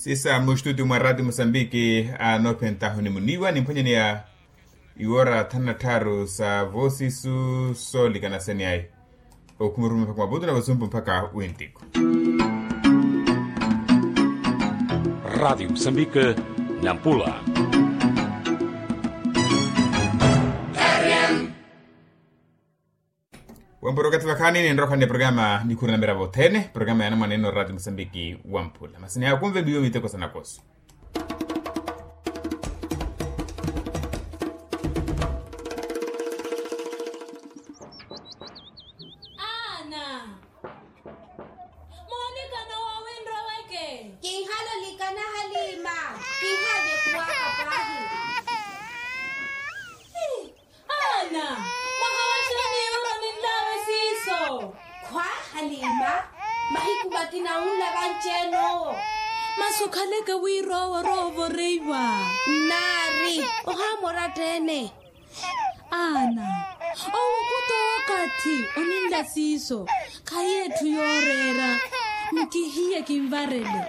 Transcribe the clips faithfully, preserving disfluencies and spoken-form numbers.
Sisa mstudio mwa Radio Mozambique anopentaho ni muniwa ni mponye ni ya iora tanataru sa vosisu soli kana seni ai okumurume mpaka mabudu na wazumbu mpaka uintiko. Radio Mozambique, Nampula. Wamburokati wakani ni nroka ni programa ni kurina mera votene, programa yana maneno Radio Mozambique Wampula. Masini ya kumve biyo miteko sana kosu. Ana! Monika na wawendro wake! Kihalo likana Halima! Kihale kuwaka pahi! Ana! Kwa Halima, mahikubati na ula gancheno. Masukaleka wiro warovo reiwa. Nari, ohamora tene. Ana, owo kuto wakati oninda siso. Kayetu yorera, mkihie kimvarele.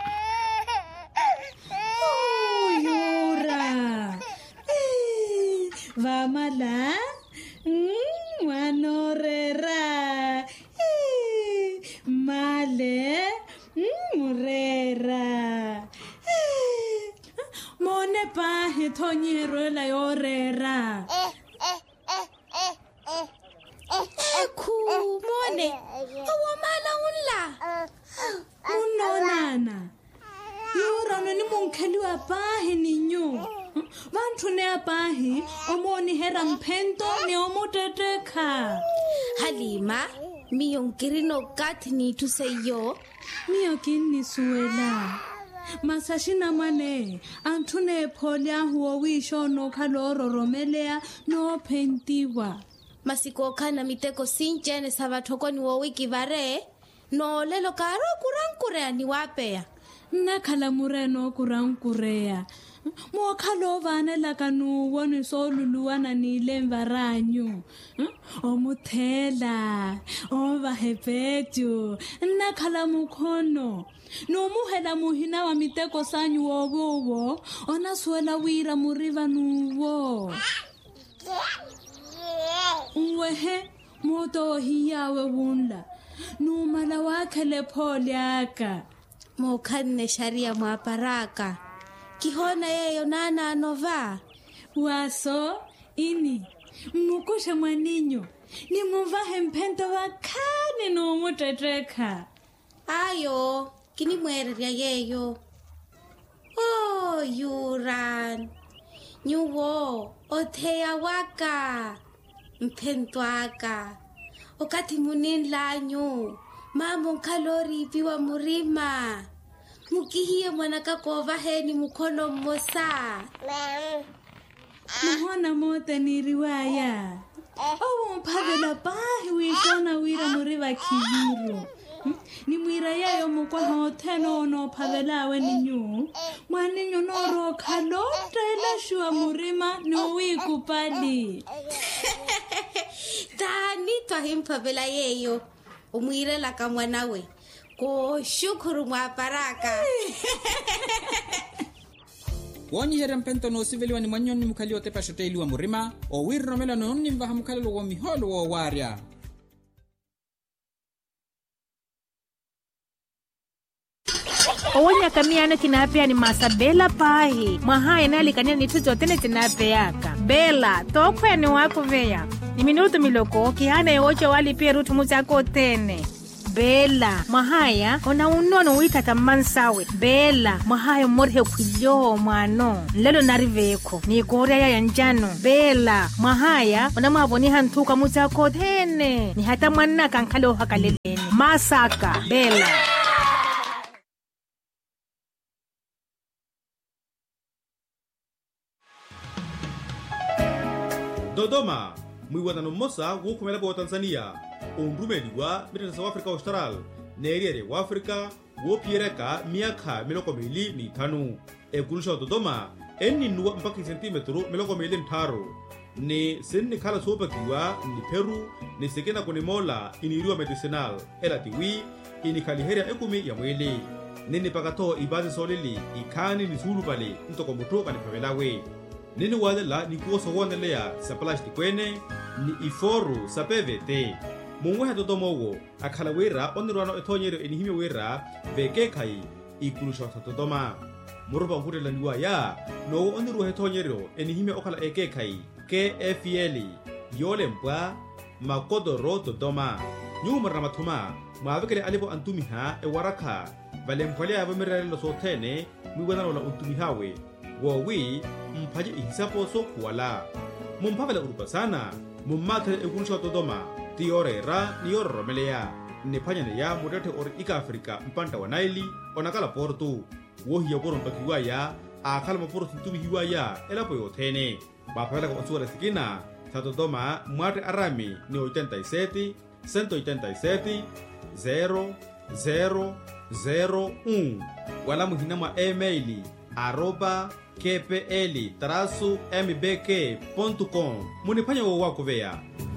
Oh, yora. Eh, vamala. Mm, wanorera. Male murera mone pa hetonyero la yorera Eku mone awamala unla unonana yorana ni monkeli wa pahi ninyo vantu ne apahi omoni hera mpento ne omoteteka Halima miyo nkirino kati ni tuseyo miyo kini suela masashina mane antune polya huo wisho no kaloro romelea no pentiwa masiko kana miteko sinchene sabatoko ni wo wiki vare no lelo karo kurankure ni wapea nakhala mureno kurankurea mo khalo vana la kanu woni so luluana ni lemvaranyo o muthela o vahepetu nakhala mukhono no muhela muhina wa miteko sanyu wowo ona suela wira muriva nuwo wehe moto hiyawe wunla no mala wakhele pholyaka mo khanne sharia mwa paraka kihona yeyo nana anova waso ini mukusha mwaninyo ni muvahe mpento wakane no muteteka ayo kini mwereria yeyo oh yuran nyuwo otheya waka mpento aka okati muninlanyu mamo kalori piwa murima mukihiye mwanaka kova heni mukono mmosa muhona mote ni riwaya owo mpavela pahi wishona wira muriva kihiro ni mwira yayo mukwa hoteno no pavelawe ninyu mwaninyo noro kalota ila shua murima ni wikupali tani twahimpavela yeyo umwirela ka mwanawe ko shukuru mwa paraka wonyi hera mpento no siveli wani mwanyoni mukali otepa shoteli wa murima o wirro mela no nni mbaha mukali wa miholo wa waria owonya kamiana kinapea ni masabela pahi mahaya nalikania ni tuzo tene tinapeyaka bela tokwe ni wako veya ni minuto miloko kihana yoche wali pia rutu muzako tene bela mahaya ona unono wikata mansawe bela mahaya morhe kuyo mwano lelo nariveko ni korea ya njano bela mahaya ona maboni hantuka muzako tene ni hata mwana kankalo hakaleleni masaka bela Dodoma mwiwatano mmosa wukumela wa Tanzania undumeli wa mitata South Africa Austral neriere wa Africa wopiereka miaka miloko mili ni tanu ekulusha wa Dodoma eni nuwa mpaka sentimetro miloko mili ntaro ni sinni kala sopa kiwa ni Peru ni sekena kune mola iniriwa medicinal ela tiwi ini kaliheria ekumi ya mwili nini pakato ibazi solili ikani ni sulu pale ntoko mutoka ni pavelawe nini wadela ni kuoso wonelea sa plastic kwene ni iforu sa P V T mungwe hatotomogo akhala wera onirwana ethonyero enihime wera veke kai ikulusha tatotoma murupa nkutela niwa ya no oniru ethonyero enihime okhala eke kai K F L yole mpwa makodoro totoma nyuma ramathuma mwavekele alipo antumiha e waraka vale mpwale avo miralelo sothene mwiwanano la untumihawe wowi mphaje ihisapo so kuwala mumphavela urupa sana mummathele ekulusha totoma tiorera niyororomeleya niphanyane ya mutethe ori ika Afrika mpanta wa Naili onakala portu wohiya poro mpakiwaya akhala maporo sintumihiwaya elapo yothene baphavela ka onsuwala sikina tatotoma mwate arami ni ochenta y sete, ciento ochenta y siete, zero, zero, zero, uno wala muhina mwa email arroba kpl traço mbk ponto com munipanya wo wako veya